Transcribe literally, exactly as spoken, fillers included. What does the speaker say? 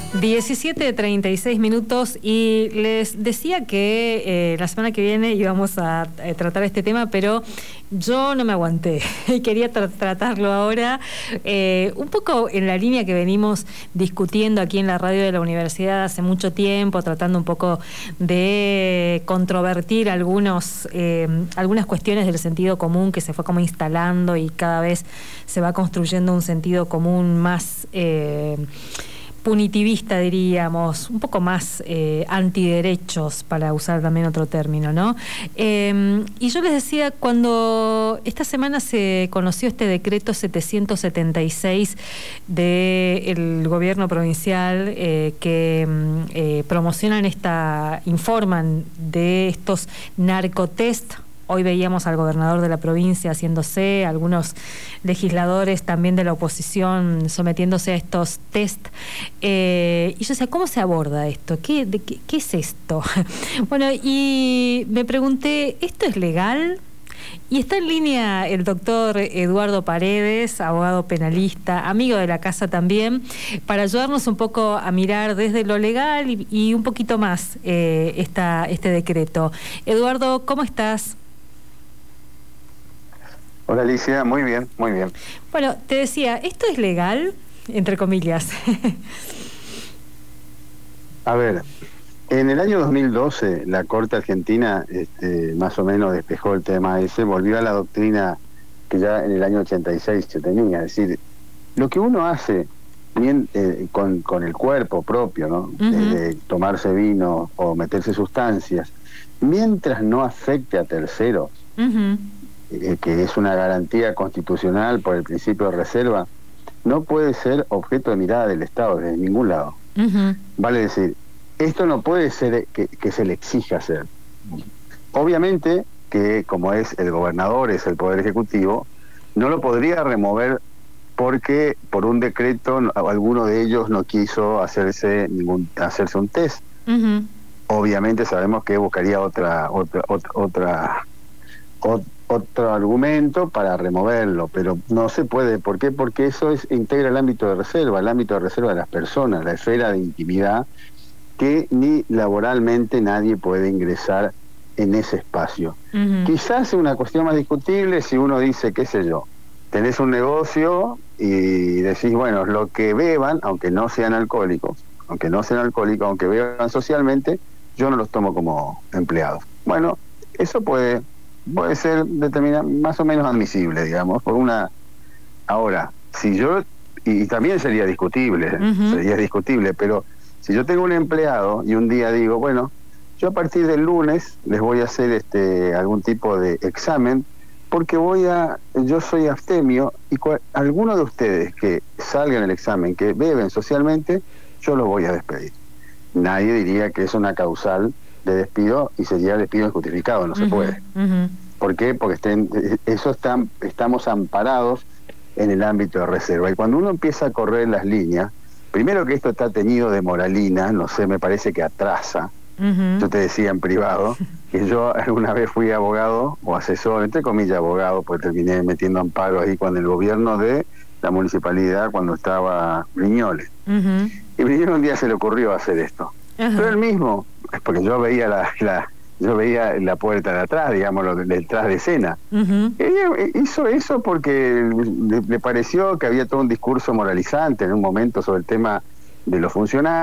diecisiete treinta y seis minutos y les decía que eh, la semana que viene íbamos a eh, tratar este tema, pero yo no me aguanté y quería tra tratarlo ahora, eh, un poco en la línea que venimos discutiendo aquí en la radio de la universidad hace mucho tiempo, tratando un poco de controvertir algunos, eh, algunas cuestiones del sentido común que se fue como instalando y cada vez se va construyendo un sentido común más eh, punitivista, diríamos, un poco más eh, antiderechos, para usar también otro término, ¿no? Eh, y yo les decía, cuando esta semana se conoció este decreto setecientos setenta y seis del gobierno provincial eh, que eh, promocionan esta, informan de estos narcotest. Hoy veíamos al gobernador de la provincia haciéndose, algunos legisladores también de la oposición sometiéndose a estos test. Eh, y yo decía, ¿cómo se aborda esto? ¿Qué, de, qué, qué es esto? Bueno, y me pregunté, ¿esto es legal? Y está en línea el doctor Eduardo Paredes, abogado penalista, amigo de la casa también, para ayudarnos un poco a mirar desde lo legal y, y un poquito más eh, esta, este decreto. Eduardo, ¿cómo estás? Hola Alicia, muy bien, muy bien. Bueno, te decía, ¿esto es legal? Entre comillas. A ver, en el año dos mil doce la Corte Argentina este, más o menos despejó el tema ese, volvió a la doctrina que ya en el año ochenta y seis se tenía, es decir, lo que uno hace bien, eh, con, con el cuerpo propio, ¿no? Uh-huh. de, de tomarse vino o meterse sustancias, mientras no afecte a terceros, uh-huh. eh, que es una garantía constitucional por el principio de reserva, no puede ser objeto de mirada del Estado desde ningún lado. Uh-huh. Vale decir, esto no puede ser que, que se le exija hacer. Obviamente que como es el gobernador, es el Poder Ejecutivo, no lo podría remover porque por un decreto alguno de ellos no quiso hacerse ningún hacerse un test. Uh-huh. Obviamente sabemos que buscaría otra otra otra otra ot, otro argumento para removerlo, pero no se puede. ¿Por qué? Porque eso es, integra el ámbito de reserva, el ámbito de reserva de las personas, la esfera de intimidad, que ni laboralmente nadie puede ingresar en ese espacio. Uh-huh. Quizás es una cuestión más discutible si uno dice, qué sé yo, tenés un negocio y decís, bueno, lo que beban, aunque no sean alcohólicos, aunque no sean alcohólicos, aunque beban socialmente, yo no los tomo como empleados. Bueno, eso puede... puede ser determinado, más o menos admisible, digamos, por una... Ahora, si yo... y también sería discutible, uh-huh. sería discutible, pero si yo tengo un empleado y un día digo, bueno, yo a partir del lunes les voy a hacer este algún tipo de examen, porque voy a... yo soy abstemio, y cual, alguno de ustedes que salgan el examen, que beben socialmente, yo los voy a despedir. Nadie diría que es una causal de despido y sería despido injustificado, no uh-huh, se puede. Uh-huh. ¿Por qué? Porque estén, eso están, estamos amparados en el ámbito de reserva. Y cuando uno empieza a correr las líneas, primero que esto está teñido de moralina, no sé, me parece que atrasa. Uh-huh. Yo te decía en privado que yo alguna vez fui abogado o asesor, entre comillas abogado, porque terminé metiendo amparo ahí con el gobierno de la municipalidad cuando estaba Briñoles. Uh-huh. Y Briñoles un día se le ocurrió hacer esto. Uh-huh. Pero él mismo, es porque yo veía la, la yo veía la puerta de atrás, digamos, lo detrás de escena. Uh-huh. Ella hizo eso porque le, le pareció que había todo un discurso moralizante en un momento sobre el tema de los funcionarios.